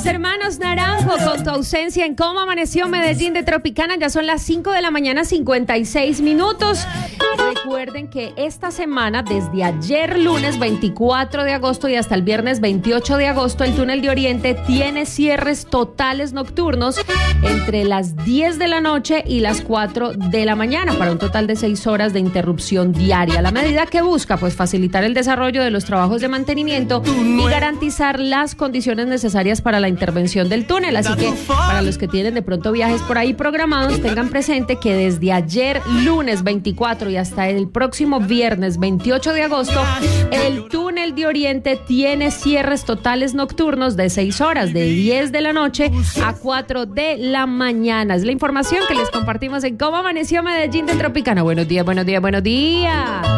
Los hermanos Naranjo, con tu ausencia en Cómo Amaneció Medellín de Tropicana, ya son las 5 de la mañana, 56 minutos. Recuerden que esta semana, desde ayer lunes 24 de agosto y hasta el viernes 28 de agosto, el túnel de Oriente tiene cierres totales nocturnos entre las 10 de la noche y las 4 de la mañana, para un total de 6 horas de interrupción diaria. La medida que busca, pues, facilitar el desarrollo de los trabajos de mantenimiento y garantizar las condiciones necesarias para la intervención del túnel. Así que para los que tienen de pronto viajes por ahí programados, tengan presente que desde ayer lunes 24 y hasta el próximo viernes 28 de agosto, el túnel de Oriente tiene cierres totales nocturnos de 6 horas, de 10 de la noche a 4 de la mañana. Es la información que les compartimos en Cómo Amaneció Medellín de Tropicana. Buenos días, buenos días, buenos días.